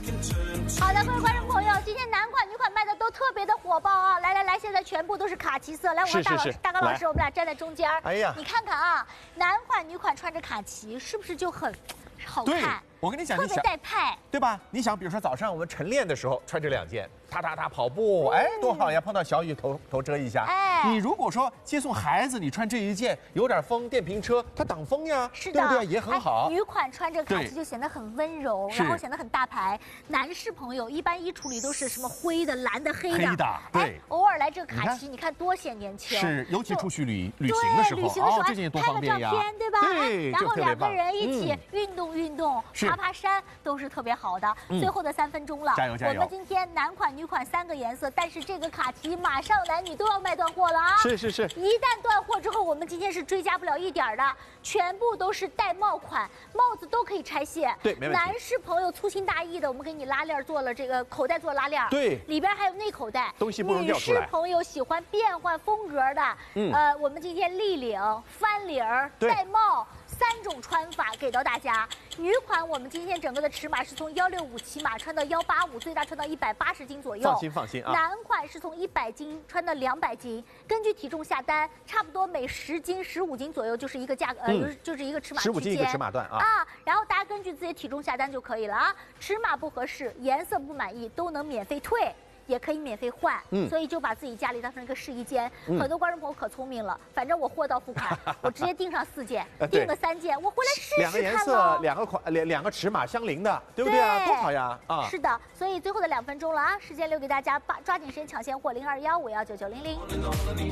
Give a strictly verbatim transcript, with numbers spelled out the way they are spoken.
好的，各位观众朋友，今天男款、女款卖的都特别的火爆啊！来来来，现在全部都是卡其色。来，我和大老师、大高老师，我们俩站在中间。 哎呀， 你看看啊，男款、女款穿着卡其，是不是就很好看？ 我跟你讲， 特别带派， 对吧？你想，比如说早上我们晨练的时候穿这两件，踏踏踏跑步，哎，多好呀！碰到小雨头头遮一下。哎，你如果说接送孩子，你穿这一件，有点风，电瓶车它挡风呀， 是的， 对不对？也很好。 女款穿着卡其就显得很温柔，然后显得很大牌。男士朋友一般衣橱里都是什么灰的、蓝的、黑的， 黑的，对。 偶尔来这个卡其，你看多显年轻。 是，尤其出去旅旅行的时候， 旅行的时候这件多方便呀， 对吧？ 对， 然后两个人一起运动运动，爬爬山。都是特别好的， 嗯、 最后的三分钟了， 加油加油！ 我们今天男款、女款三个颜色，但是这个卡其马上男女都要卖断货了啊！ 是是是， 一旦断货之后，我们今天是追加不了一点的，全部都是带帽款，帽子都可以拆卸。 对，没问题。 男士朋友粗心大意的，我们给你拉链做了这个口袋做拉链， 对， 里边还有内口袋， 东西不能掉出来。 女士朋友喜欢变换风格的，嗯、呃，我们今天立领、翻领、戴帽。三种穿法给到大家。女款我们今天整个的尺码是从幺六五起码穿到幺八五，最大穿到一百八十斤左右。 放心放心啊。 男款是从一百斤穿到两百斤，根据体重下单，差不多每十斤、十五斤左右就是一个价格，呃，嗯、就是一个尺码区间。 十五斤一个尺码段啊。 啊，然后大家根据自己体重下单就可以了啊。尺码不合适、颜色不满意都能免费退。也可以免费换，嗯，所以就把自己家里当成一个试衣间。嗯、很多观众朋友可聪明了，反正我货到付款，我直接订上四件，订个三件，我回来试试看两个颜色、两个款、两两个尺码相邻的，对不对啊？多好呀！啊， 是的，所以最后的两分钟了啊，时间留给大家，把抓紧时间抢现货，零二幺五幺九九零零。